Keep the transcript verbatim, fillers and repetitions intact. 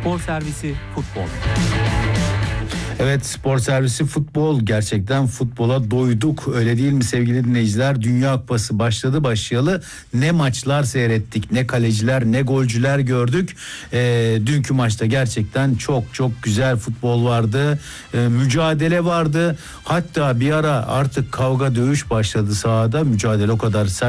Spor Servisi Futbol. Evet, Spor Servisi Futbol, gerçekten futbola doyduk, öyle değil mi sevgili dinleyiciler? Dünya Kupası başladı başlayalı ne maçlar seyrettik, ne kaleciler ne golcüler gördük. E, dünkü maçta gerçekten çok çok güzel futbol vardı, e, mücadele vardı, hatta bir ara artık kavga dövüş başladı sahada, mücadele o kadar sert